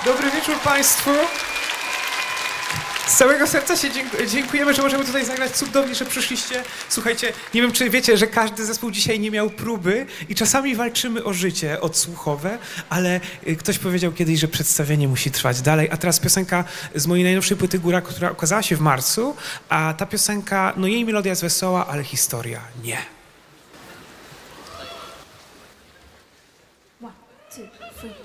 Dobry wieczór Państwu. Z całego serca się dziękujemy, że możemy tutaj zagrać. Cudownie, że przyszliście. Słuchajcie, nie wiem, czy wiecie, że każdy zespół dzisiaj nie miał próby i czasami walczymy o życie odsłuchowe, ale ktoś powiedział kiedyś, że przedstawienie musi trwać dalej. A teraz piosenka z mojej najnowszej płyty Góra, która okazała się w marcu, a ta piosenka, no jej melodia jest wesoła, ale historia nie. One, two, three.